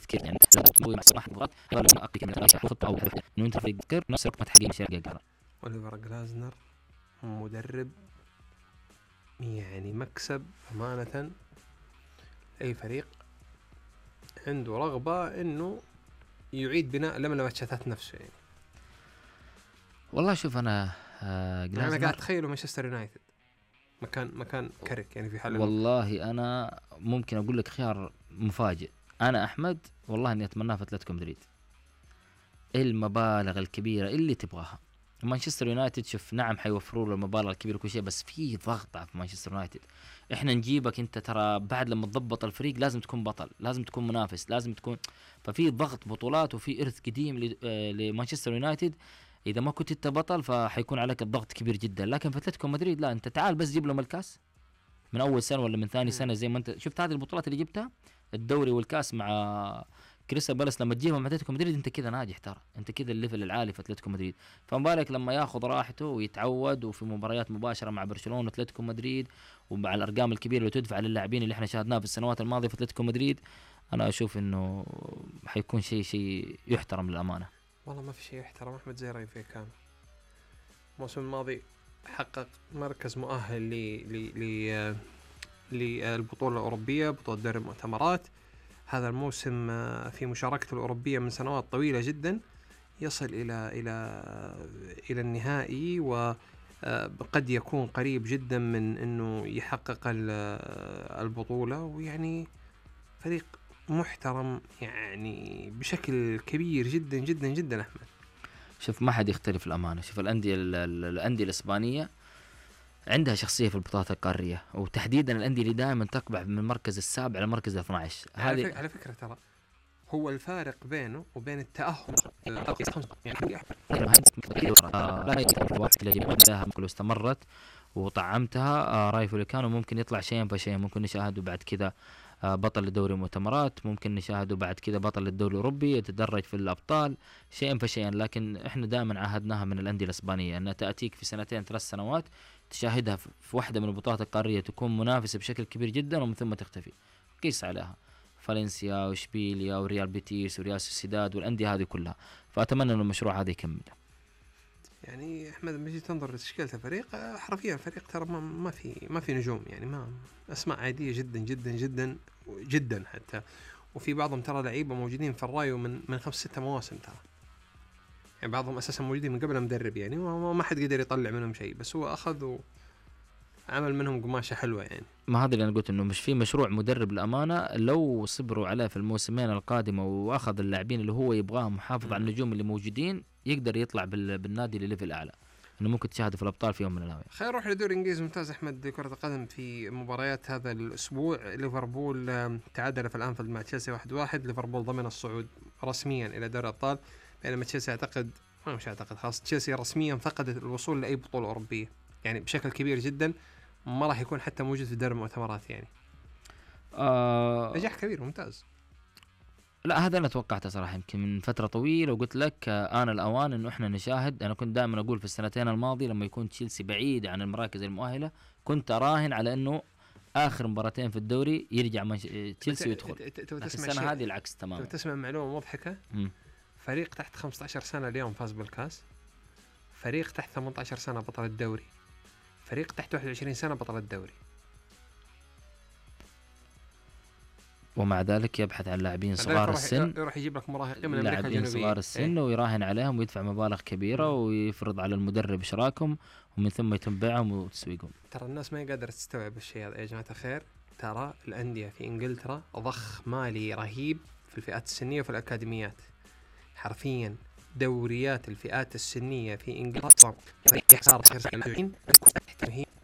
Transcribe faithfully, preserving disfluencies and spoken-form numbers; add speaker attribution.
Speaker 1: تفكير يعني لو تسوي مع صلاح بطولات هذا لما اقي كلمه رايح خطه او انه انت فريق تفكر نفس الوقت ما تحقق مشاريع هذا.
Speaker 2: اوليفر جلازنر مدرب يعني مكسب امانه. اي فريق عنده رغبه انه يعيد بناء لملمتشات نفسه يعني.
Speaker 1: والله شوف انا آه
Speaker 2: انا قاعد اتخيله مانشستر يونايتد مكان مكان كاريك يعني في حال.
Speaker 1: والله انا ممكن اقول لك خيار مفاجئ انا احمد والله اني اتمناه في اتلتيكو مدريد. المبالغ الكبيره اللي تبغاها مانشستر يونايتد شوف نعم حيوفروا له المبالغ الكبيره وكل شيء بس في ضغط في مانشستر يونايتد. احنا نجيبك انت ترى بعد لما تضبط الفريق لازم تكون بطل لازم تكون منافس لازم تكون ففي ضغط بطولات وفي ارث قديم لمانشستر يونايتد. اذا ما كنت انت بطل فحيكون عليك الضغط كبير جدا. لكن في اتلتيكو مدريد لا انت تعال بس جيب لهم الكاس من اول سنه ولا من ثاني سنه زي ما انت شفت هذه البطولات اللي جبتها الدوري والكاس مع كريستال بالاس لما تجيبهم اتلتيكو مدريد انت كذا ناجح ترى انت كذا الليفل العالي في اتلتيكو مدريد. فما بالك لما ياخذ راحته ويتعود وفي مباريات مباشره مع برشلونه واتلتيكو مدريد ومع الارقام الكبيره اللي تدفع للاعبين اللي احنا شاهدناها في السنوات الماضيه في اتلتيكو مدريد. انا اشوف انه حيكون شيء شيء يحترم للامانه.
Speaker 2: والله ما في شيء يحترم احمد زي راي فيه كان الموسم الماضي حقق مركز مؤهل ل ل للبطوله الاوروبيه بطوله دوري المؤتمرات. هذا الموسم في مشاركته الأوروبية من سنوات طويلة جدا يصل إلى إلى إلى النهائي وقد يكون قريب جدا من إنه يحقق البطولة. ويعني فريق محترم يعني بشكل كبير جدا جدا جدا أحمد.
Speaker 1: شوف ما حد يختلف الأمانة. شوف الأندية الأندية الإسبانية عندها شخصية في البطولات القارية وتحديدا الأندية اللي دائما تقبع من المركز السابع على المركز الاثنى عشر.
Speaker 2: هذه على, على فكرة ترى هو الفارق بينه وبين التأهل
Speaker 1: لو استمرت وطعمتها راي فوليكانو ممكن يطلع شيئا فشيئا. ممكن نشاهده بعد كذا بطل لدوري المؤتمرات ممكن نشاهده بعد كذا بطل للدوري الأوروبي يتدرج في الأبطال شيئا فشيئا. لكن احنا دائما عاهدناها من الأندية الإسبانية أنها تأتيك في سنتين ثلاث سنوات تشاهدها في واحدة من البطولات القارية تكون منافسة بشكل كبير جدا ومن ثم تختفي. قيس عليها فالنسيا وشبيليا وريال بيتيس وريال سوسيداد والأندية هذه كلها. فأتمنى أن المشروع هذا يكمل.
Speaker 2: يعني أحمد لما تيجي تنظر لتشكيلة الفريق حرفيا الفريق ترى ما, ما في ما في نجوم يعني ما أسماء عادية جدا جدا جدا جدا حتى. وفي بعضهم ترى لعيبة موجودين في الرايو من من خمس ستة مواسم ترى يعني بعضهم أساسا موجودين من قبل مدرب يعني ما حد قدر يطلع منهم شيء بس هو أخذ وعمل منهم قماشة حلوة يعني.
Speaker 1: ما هذا اللي أنا قلت إنه مش في مشروع مدرب الأمانة لو صبروا عليه في الموسمين القادمة وأخذ اللاعبين اللي هو يبغاهم محافظ على النجوم اللي موجودين يقدر يطلع بالنادي لليفل أعلى إنه ممكن تشاهد في الأبطال في يوم من الأيام.
Speaker 2: خير نروح لدوري إنجليزي ممتاز أحمد كرة القدم. في مباريات هذا الأسبوع ليفربول تعادل في الأنفيلد مع تشيلسي واحد واحد. ليفربول ضمن الصعود رسميا إلى دوري الأبطال بينما تشيلسي أعتقد ما مش أعتقد خلاص تشيلسي رسميا فقدت الوصول لأي بطولة أوروبية يعني بشكل كبير جدا ما راح يكون حتى موجود في دوري المؤتمرات يعني.
Speaker 1: آه
Speaker 2: نجاح كبير ممتاز.
Speaker 1: لا هذا أنا توقعته صراحة يمكن من فترة طويلة وقلت لك آه أنا الأوان إنه إحنا نشاهد. أنا كنت دائما أقول في السنتين الماضية لما يكون تشيلسي بعيد عن المراكز المؤهلة كنت أراهن على إنه آخر مباراتين في الدوري يرجع منش... تشيلسي يدخل. السنة هذه العكس تماما.
Speaker 2: تسمع معلومة مضحكة م. فريق تحت خمسة عشر سنة اليوم فاز بالكاس. فريق تحت ثمانية عشر سنة بطل الدوري. فريق تحت واحد وعشرين سنة بطل الدوري.
Speaker 1: ومع ذلك يبحث عن لاعبين صغار السن
Speaker 2: يروح يجيب لك مراهقين من
Speaker 1: أمريكا الجنوبية صغار السن ايه؟ ويراهن عليهم ويدفع مبالغ كبيرة م. ويفرض على المدرب إشراكهم ومن ثم يتم بيعهم وتسويقهم.
Speaker 2: ترى الناس ما قادرة تستوعب الشيء هذا يا جماعة الخير. ترى الأندية في إنجلترا ضخ مالي رهيب في الفئات السنية وفي الأكاديميات. حرفيا دوريات الفئات السنية في إنجلترا